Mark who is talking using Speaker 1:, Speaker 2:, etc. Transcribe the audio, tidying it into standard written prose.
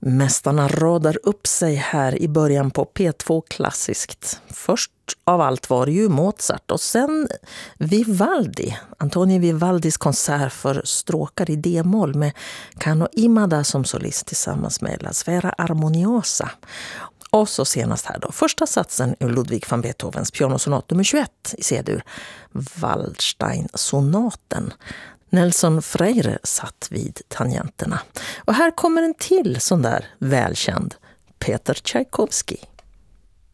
Speaker 1: Mästarna radar upp sig här i början på P2 Klassiskt. Först av allt var det ju Mozart och sen Vivaldi. Antonio Vivaldis konsert för stråkar i D-moll med Kano Imada som solist tillsammans med La Sfera Armoniosa. Och så senast här då, första satsen ur Ludwig van Beethovens pianosonat nummer 21 i C-dur, Waldstein-sonaten. Nelson Freire satt vid tangenterna. Och här kommer en till sån där välkänd, Peter Tchaikovsky.